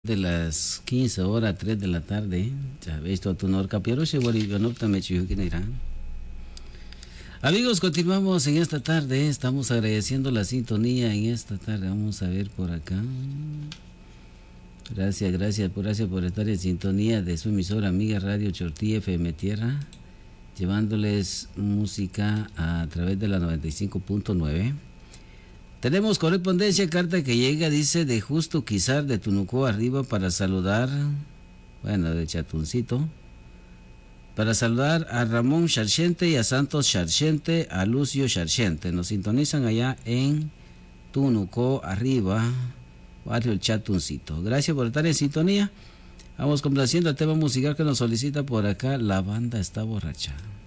de las 15 horas, 3 de la tarde. Ya ves tu norca, pero se me Amigos, continuamos en esta tarde. Estamos agradeciendo la sintonía en esta tarde. Vamos a ver por acá. Gracias por estar en sintonía de su emisora amiga Radio Chortí FM Tierra, llevándoles música a través de la 95.9. Tenemos correspondencia, carta que llega, dice de Justo Quizar de Tunucó arriba para saludar, bueno, de Chatuncito, para saludar a Ramón Charchente y a Santos Charchente, a Lucio Charchente. Nos sintonizan allá en Tunucó arriba, barrio El Chatuncito. Gracias por estar en sintonía. Vamos complaciendo el tema musical que nos solicita por acá, La Banda Está Borracha.